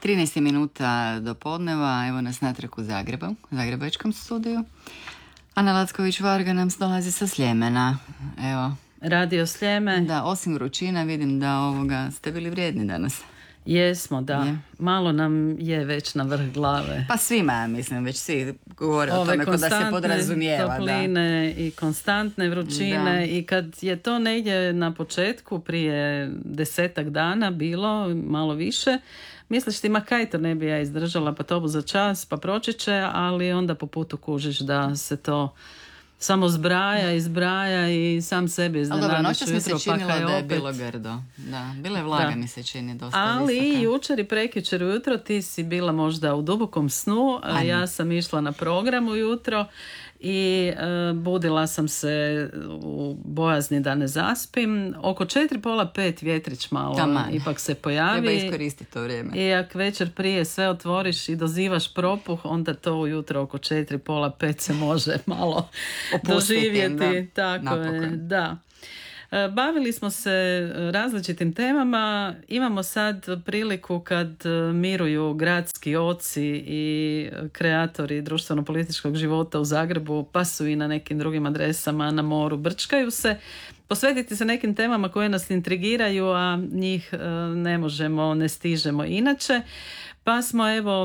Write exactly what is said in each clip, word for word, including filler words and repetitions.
trinaest minuta do podneva, evo nas natrag u Zagrebu, u Zagrebačkom studiju. Ana Lacković-Varga nam dolazi sa Sljemena. Evo. Radio Sljeme. Da, osim vrućina vidim da ovoga ste bili vrijedni danas. Jesmo, da. Je. Malo nam je već na vrh glave. Pa svima, mislim, već svi govore Ove o tome, kod da se podrazumijeva. topline da. i konstantne vrućine. Da. I kad je to negdje na početku, prije desetak dana bilo, malo više, misliš ti, ma kaj to ne bi ja izdržala, pa to bu za čas, pa proći će, ali onda po putu kužiš da se to samo zbraja i zbraja i sam sebi iznenadiš ujutro. Ali dobro, noćas mi se činilo pa da je opet bilo grdo. Da, bila je vlaga, da. mi se čini dosta ali visoka. i jučer i prekjučer ujutro ti si bila možda u dubokom snu, a ja sam išla na program ujutro i e, budila sam se u bojazni da ne zaspim. Oko četiri, pola pet vjetrić malo Taman. ipak se pojavi. Treba iskoristiti to vrijeme. I ako večer prije sve otvoriš i dozivaš propuh, onda to ujutro oko četiri, pola pet se može malo doživjeti. Da. Tako Napokon. je, da. Bavili smo se različitim temama. Imamo sad priliku kad miruju gradski oci i kreatori društveno-političkog života u Zagrebu, pa su i na nekim drugim adresama na moru, brčkaju se, posvetiti se nekim temama koje nas intrigiraju, a njih ne možemo, ne stižemo inače. Pa smo evo,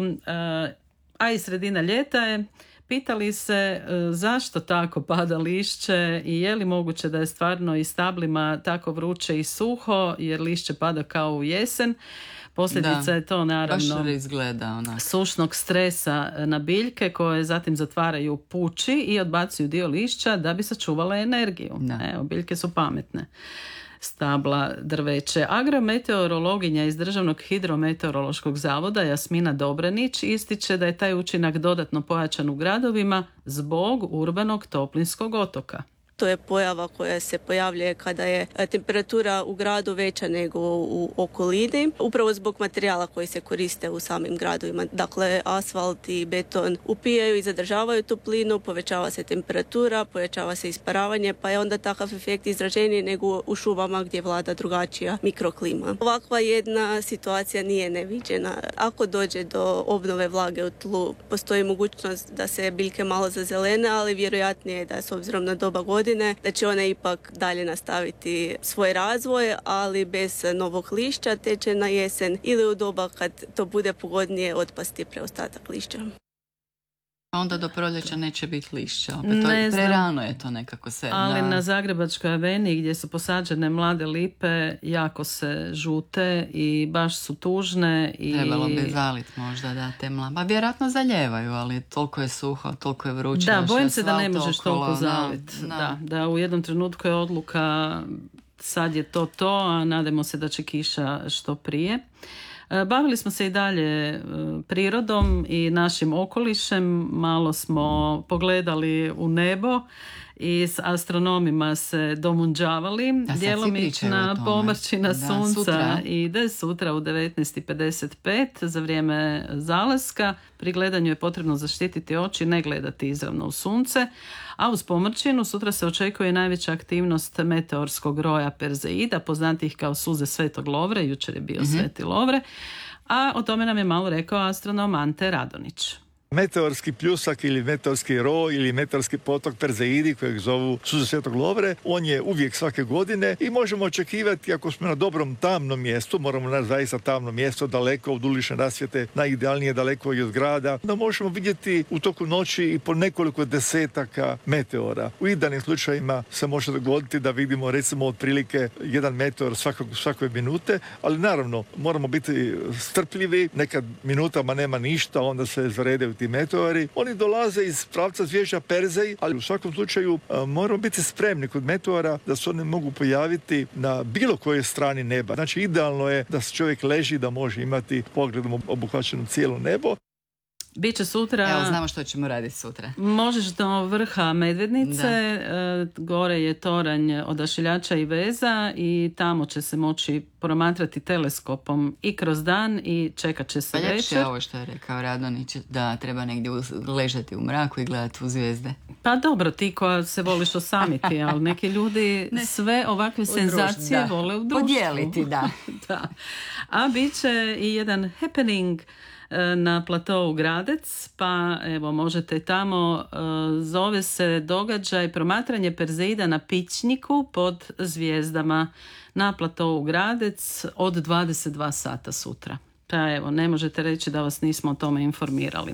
a i sredina ljeta je, pitali se zašto tako pada lišće i je li moguće da je stvarno i stablima tako vruće i suho, jer lišće pada kao u jesen. Posljedica da, je to naravno izgleda, sušnog stresa na biljke koje zatim zatvaraju puči i odbacuju dio lišća da bi sačuvale energiju. Da. Evo, biljke su pametne. Stabla, drveće. Agrometeorologinja iz Državnog hidrometeorološkog zavoda Jasmina Dobranić ističe da je taj učinak dodatno pojačan u gradovima zbog urbanog toplinskog otoka. To je pojava koja se pojavljuje kada je temperatura u gradu veća nego u okolini, upravo zbog materijala koji se koriste u samim gradovima. Dakle, asfalt i beton upijaju i zadržavaju toplinu, povećava se temperatura, povećava se isparavanje, pa je onda takav efekt izraženiji nego u šumama gdje vlada drugačija mikroklima. Ovakva jedna situacija nije neviđena. Ako dođe do obnove vlage u tlu, postoji mogućnost da se biljke malo zazelene, ali vjerojatnije je da s obzirom na doba godine da će one ipak dalje nastaviti svoj razvoj, ali bez novog lišća, te će na jesen ili u doba kad to bude pogodnije otpasti preostatak lišća. A onda do proljeća neće biti lišća. Opet to je, prerano je to nekako sve. Ali da. Na Zagrebačkoj aveniji gdje su posađene mlade lipe jako se žute i baš su tužne. I... Trebalo bi zaliti možda da te mlade. Pa vjerojatno zaljevaju, ali toliko je suho, toliko je vruće. Da, bojim se da ne možeš okolo, toliko zaliti. Da, da. Da, da u jednom trenutku je odluka sad je to to, a nadamo se da će kiša što prije. Bavili smo se i dalje prirodom i našim okolišem, malo smo pogledali u nebo i s astronomima se domunđavali. Djelomična pomrčina sunca sutra. Ide sutra u devetnaest i pedeset pet za vrijeme zalaska. Pri gledanju je potrebno zaštititi oči, ne gledati izravno u sunce. A uz pomrčinu sutra se očekuje najveća aktivnost meteorskog roja Perzeida, poznatih kao suze Svetog Lovre, jučer je bio mm-hmm. Sveti Lovre, a o tome nam je malo rekao astronom Ante Radonić. Meteorski pljusak ili meteorski roj ili meteorski potok Perzeidi kojeg zovu suze Svetog Lovre, on je uvijek svake godine i možemo očekivati, ako smo na dobrom tamnom mjestu, moramo naći zaista tamno mjesto, daleko od ulične rasvjete, najidealnije daleko i od grada, da možemo vidjeti u toku noći i po nekoliko desetaka meteora. U idealnim slučajima se može dogoditi da vidimo recimo otprilike jedan meteor svakog, svakoj minute, ali naravno moramo biti strpljivi, nekad minutama nema ništa, onda se zaredaju ti meteori. Oni dolaze iz pravca zvježđa Perzej, ali u svakom slučaju a, moramo biti spremni kod meteora da se oni mogu pojaviti na bilo kojoj strani neba. Znači idealno je da se čovjek leži, da može imati pogledom obuhvaćeno cijelo nebo. Biće sutra... Evo, znamo što ćemo raditi sutra. Možeš do vrha Medvednice, e, gore je toranj odašiljača i veza i tamo će se moći promatrati teleskopom i kroz dan i čekat će se pa večer. Pa ljepše je ovo što je rekao Radonić, da treba negdje ležati u mraku i gledati u zvijezde. Pa dobro, ti koja se voliš osamiti, ali neki ljudi ne, sve ovakve senzacije društvu, vole u društvu. Podijeliti, da. Da. A bit će i jedan happening na platovu Gradec, pa evo možete tamo, zove se događaj promatranje Perzeida na Pićniku pod zvijezdama na platovu Gradec od dvadeset dva sata sutra. Pa evo, ne možete reći da vas nismo o tome informirali.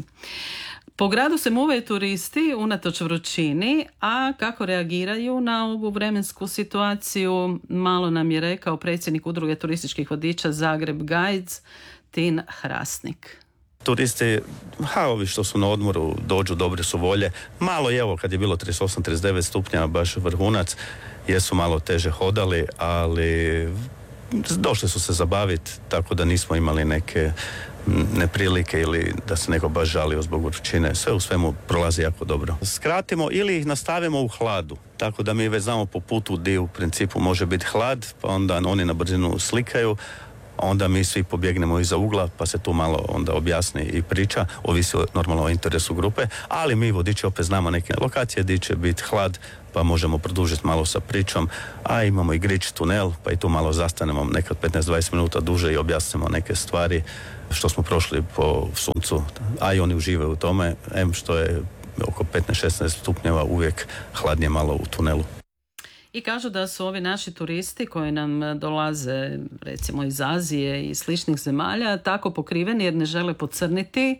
Po gradu se muvaju turisti unatoč vrućini, a kako reagiraju na ovu vremensku situaciju, malo nam je rekao predsjednik udruge turističkih vodiča Zagreb Guides, Tin Hrasnik. Turisti, ha, ovi što su na odmoru, dođu, dobre su volje. Malo je, evo, kad je bilo trideset osam trideset devet stupnja, baš vrhunac, jesu malo teže hodali, ali došli su se zabaviti, tako da nismo imali neke neprilike ili da se neko baš žalio zbog vrućine. Sve u svemu prolazi jako dobro. Skratimo ili ih nastavimo u hladu, tako da mi već znamo po putu di u principu može biti hlad, pa onda oni na brzinu slikaju, onda mi svi pobjegnemo iza ugla, pa se tu malo onda objasni i priča, ovisi normalno o interesu grupe, ali mi vodiči opet znamo neke lokacije gdje će biti hlad, pa možemo produžiti malo sa pričom, a imamo i Grič tunel, pa i tu malo zastanemo nekad petnaest do dvadeset minuta duže i objasnimo neke stvari što smo prošli po suncu, a i oni uživaju u tome, em što je oko petnaest šesnaest stupnjeva uvijek hladnije malo u tunelu. I kažu da su ovi naši turisti koji nam dolaze recimo iz Azije i sličnih zemalja tako pokriveni jer ne žele pocrniti,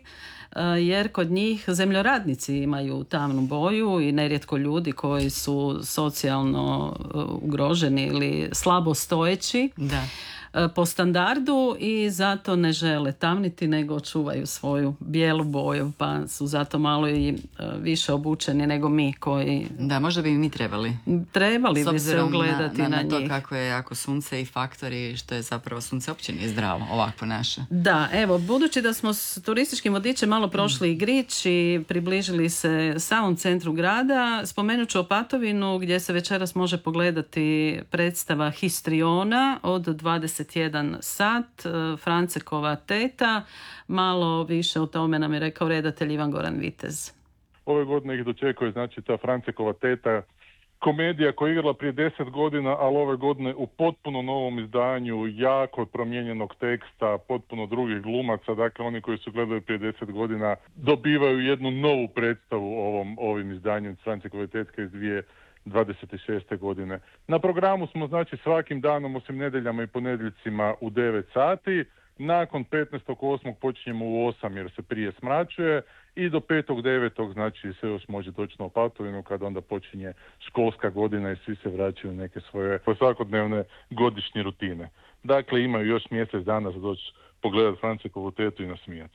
jer kod njih zemljoradnici imaju tamnu boju i nerijetko ljudi koji su socijalno ugroženi ili slabo stojeći. Da. Po standardu i zato ne žele tamniti nego čuvaju svoju bijelu boju, pa su zato malo i više obučeni nego mi koji... Da, možda bi mi trebali. Trebali bi se ugledati na, na, na, na to njih. kako je jako sunce i faktori, što je zapravo sunce uopće nije zdravo, ovako naše. Da, evo, budući da smo s turističkim vodičem malo prošli i Grič i približili se samom centru grada, spomenut ću Opatovinu gdje se večeras može pogledati predstava Histriona od dvadeset jedan sat, Francekova teta. Malo više o tome nam je rekao redatelj Ivan Goran Vitez. Ove godine ih dočekuje znači ta Francekova teta, komedija koja je igrala prije deset godina, ali ove godine u potpuno novom izdanju, jako promijenjenog teksta, potpuno drugih glumaca. Dakle, oni koji su gledali prije deset godina dobivaju jednu novu predstavu ovom, ovim izdanjem Francekove tetke iz dvije dvadeset šeste godine. Na programu smo znači svakim danom, osim nedjeljama i ponedjeljcima, u devet sati. Nakon petnaestog osmog počinjemo u osam jer se prije smračuje i do petog devetog znači se još može doći na Opatovinu kada onda počinje školska godina i svi se vraćaju u neke svoje svakodnevne godišnje rutine. Dakle, imaju još mjesec dana za doći pogledati Francekovu tetu i nasmijati.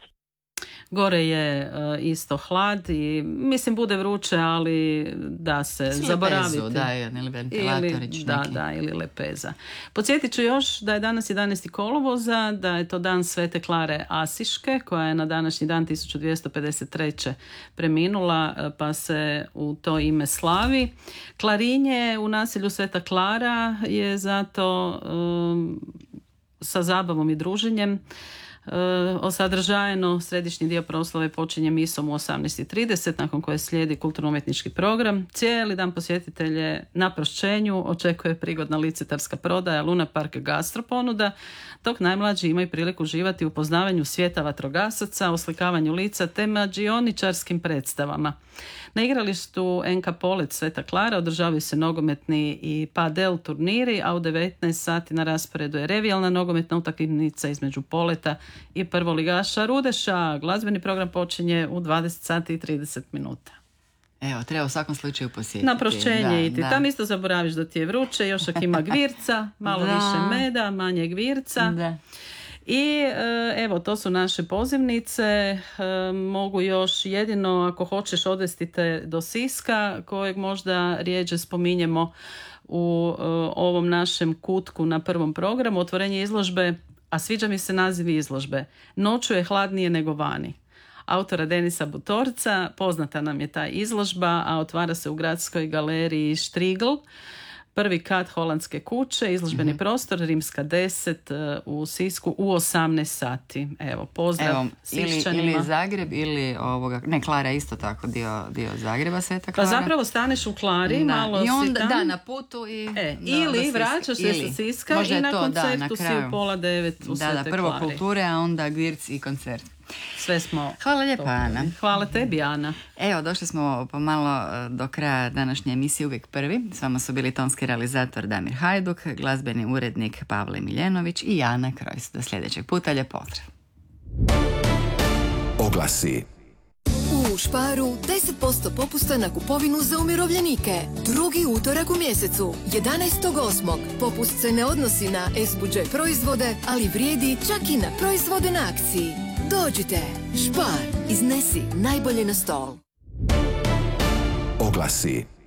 Gore je uh, isto hlad i mislim bude vruće, ali da se Svi zaboraviti. Lepezu, da, ili ventilatorić ili, da, da, ili lepeza. Podsjetit ću još da je danas jedanaesti kolovoza, da je to dan Svete Klare Asiške, koja je na današnji dan tisuću dvjesto pedeset treće preminula, pa se u to ime slavi. Klarinje u naselju Sveta Klara je zato um, sa zabavom i druženjem. Osadržajeno središnji dio proslave počinje misom u osamnaest i trideset, nakon koje slijedi kulturno-umjetnički program. Cijeli dan posjetitelje na prošćenju očekuje prigodna licitarska prodaja, Luna Park gastro ponuda, dok najmlađi imaju priliku uživati u poznavanju svijeta vatrogasaca, oslikavanju lica te mađioničarskim predstavama. Na igralištu N K Polet Sveta Klara održavaju se nogometni i padel turniri, a u devetnaest sati na rasporedu je revijalna nogometna utakmica između Poleta i prvoligaša Rudeša. Glazbeni program počinje u dvadeset sati i trideset minuta. Evo, treba u svakom slučaju posjetiti. Na prošćenje da, iti. Da. Tam isto zaboraviš da ti je vruće, još ako ima gvirca, malo da. više meda, manje gvirca. Da. I evo, to su naše pozivnice. Mogu još jedino, ako hoćeš, odvesti te do Siska, kojeg možda rijeđe spominjemo u ovom našem kutku na prvom programu. Otvorenje izložbe, a sviđa mi se naziv izložbe. Noću je hladnije nego vani. Autora Denisa Butorca, poznata nam je ta izložba, a otvara se u Gradskoj galeriji Štrigl. Prvi kat holandske kuće, izložbeni mm-hmm. prostor, Rimska deset u Sisku u osamnaest sati. Evo, pozdrav Evo, Siščanima. ili, ili Zagreb, ili ovoga, ne, Klara je isto tako dio, dio Zagreba, Sveta Klara. Pa zapravo staneš u Klari, da. malo I onda, si tam. Da, na putu i... E, do, ili do vraćaš se sa Siska Možda i na to, koncertu da, na si kraju. u pola devet u Da, Svete da, prvo Klari. kulture, a onda Gvirc i koncert. Sve smo... Hvala lijepa, to... Ana. Hvala tebi, Ana. Evo, došli smo pomalo do kraja današnje emisije Uvijek prvi. S vama su bili tonski realizator Damir Hajduk, glazbeni urednik Pavle Miljenović i Jana Krojs. Do sljedećeg puta, lijep pozdrav. Oglasi. U Sparu deset posto popusta na kupovinu za umirovljenike. Drugi utorak u mjesecu, jedanaestog osmog Popust se ne odnosi na S budžet proizvode, ali vrijedi čak i na proizvode na akciji. Dođite, Spar, iznesi najbolje na stol. Oglasi.